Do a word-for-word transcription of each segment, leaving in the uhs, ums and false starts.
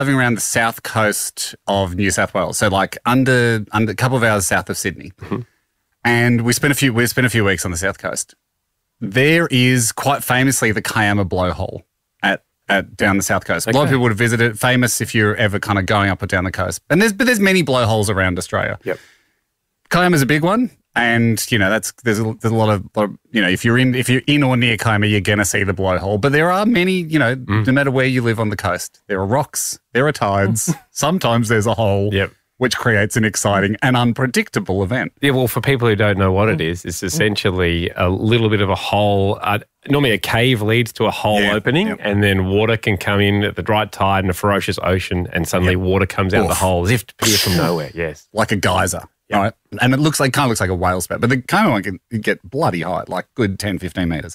living around the south coast of New South Wales, so like under under a couple of hours south of Sydney, mm-hmm. and we spent a few we spent a few weeks on the south coast. There is quite famously the Kiama Blowhole at at down the south coast. Okay. A lot of people would have visited it. Famous if you're ever kind of going up or down the coast, and there's but there's many blowholes around Australia. Yep, Kiama's a big one. And you know that's there's a, there's a lot of, lot of you know if you're in if you're in or near Kiama, you're gonna see the blowhole. But there are many, you know, mm. no matter where you live on the coast, there are rocks, there are tides. Sometimes there's a hole, yep. which creates an exciting and unpredictable event. Yeah, well, for people who don't know what it is, it's essentially a little bit of a hole. Uh, normally, a cave leads to a hole yeah, opening, yep. and then water can come in at the right tide in a ferocious ocean, and suddenly yep. water comes out Oof. the hole as if to appear from nowhere. Yes, like a geyser. Yep. Right, and it looks like kind of looks like a whale spout, but the Kiama one can get bloody high, like good ten, fifteen metres.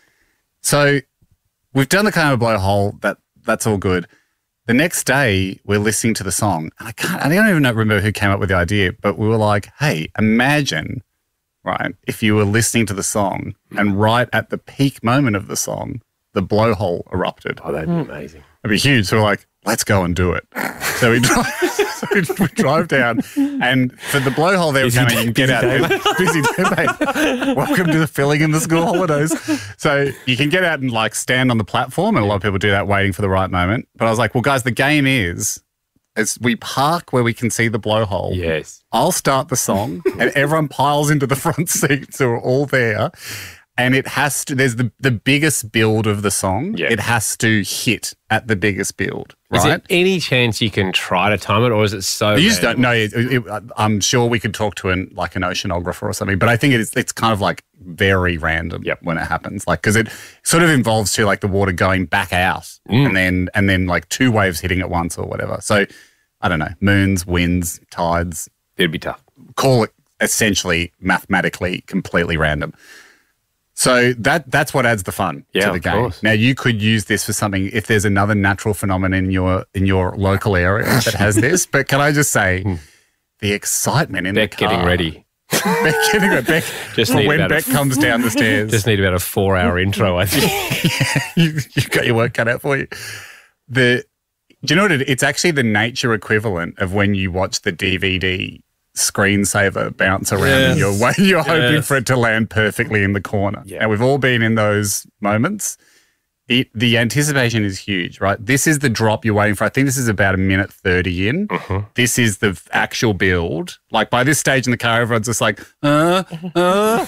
So we've done the Kiama blowhole. That that's all good. The next day, we're listening to the song, and I can't. I don't even know, remember who came up with the idea, but we were like, "Hey, imagine, right, if you were listening to the song, and right at the peak moment of the song, the blowhole erupted. Oh, that'd be amazing. It'd be huge." So we're like, "Let's go and do it." So we drive, so we, we drive down, and for the blowhole there, kind of you can get out. Busy day, mate. Welcome to the filling in the school holidays. So you can get out and like stand on the platform, and a lot of people do that, waiting for the right moment. But I was like, "Well, guys, the game is, is we park where we can see the blowhole. Yes, I'll start the song, and everyone piles into the front seat, so we're all there." And it has to, there's the, the biggest build of the song. Yes. It has to hit at the biggest build, right? Is there any chance you can try to time it, or is it so You just don't know. It, it, I'm sure we could talk to an like an oceanographer or something, but I think it is, it's kind of like very random yep. when it happens. Like, because it sort of involves too, like the water going back out mm. and then and then like two waves hitting at once or whatever. So, I don't know, moons, winds, tides. It'd be tough. Call it essentially mathematically completely random. So that that's what adds the fun yeah, to the game. Course. Now you could use this for something if there's another natural phenomenon in your in your local area that has this. But can I just say the excitement in Beck the car. getting ready. Beck getting ready. Beck, just for need when Beck a, comes down the stairs. Just need about a four-hour intro, I think. yeah, you, you've got your work cut out for you. The do you know what it, it's actually the nature equivalent of when you watch the D V D screensaver bounce around yes. and you're, you're hoping yes. for it to land perfectly in the corner. Yeah. Now, we've all been in those moments. It, the anticipation is huge, right? This is the drop you're waiting for. I think this is about a minute thirty in. Uh-huh. This is the actual build. Like by this stage in the car, everyone's just like, uh, uh, uh.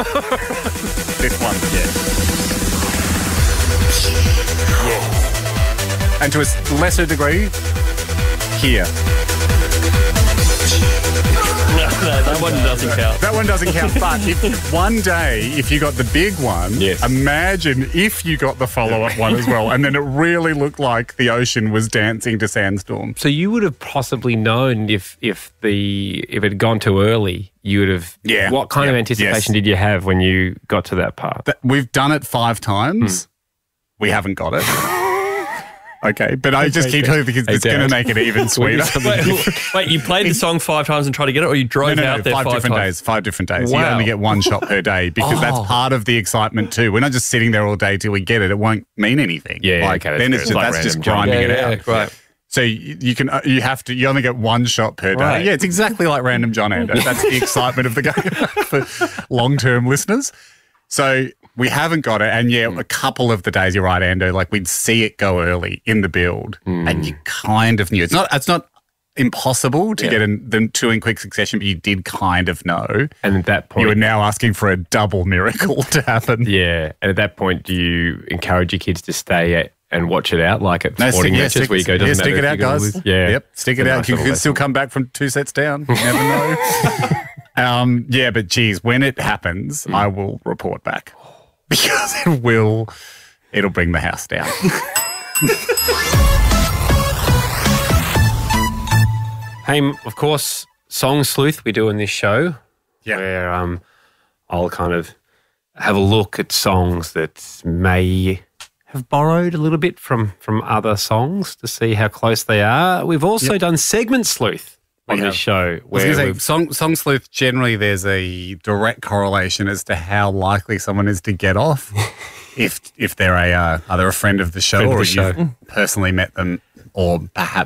This one, yeah. yeah. And to a lesser degree, here. No, that one doesn't count. That one doesn't count. But if one day, if you got the big one, yes. imagine if you got the follow-up one as well, and then it really looked like the ocean was dancing to Sandstorm. So you would have possibly known if if the if it had gone too early, you would have. Yeah. What kind yeah. of anticipation yes. did you have when you got to that part? That, we've done it five times. Hmm. We haven't got it. Okay, but I just keep telling you because it's going to make it even sweeter. wait, wait, you played the song five times and tried to get it, or you drove no, no, out no, there five, five different times? days? Five different days. Wow. You only get one shot per day because oh. that's part of the excitement too. We're not just sitting there all day till we get it. It won't mean anything. Yeah, like, okay, then it's just, like that's just grinding grinding yeah, it yeah, out. Right. So you, you can uh, you have to you only get one shot per day. Right. Yeah, it's exactly like Random John Ando. That's the excitement of the game for long-term listeners. So we haven't got it, and yeah, a couple of the days, you're right, Ando, like we'd see it go early in the build, mm. and you kind of knew. It's not it's not impossible to yeah. get in, them two in quick succession, but you did kind of know. And at that point, you were now asking for a double miracle to happen. Yeah, and at that point, do you encourage your kids to stay at and watch it out, like at no, sporting stick, matches yeah, stick, where you go, doesn't yeah, stick matter it out, guys. Lose. Yeah, yep, stick it out. You can still come back from two sets down. You never know. um, yeah, but geez, when it happens, mm. I will report back. Because it will, it'll bring the house down. Hey, of course, Song Sleuth we do in this show, yeah. where um, I'll kind of have a look at songs that may have borrowed a little bit from, from other songs to see how close they are. We've also yep. done Segment Sleuth on this show. Where say, song, song Sleuth, generally there's a direct correlation as to how likely someone is to get off. if if they're a uh, are they a friend of the show Friend of or the show. you've personally met them or perhaps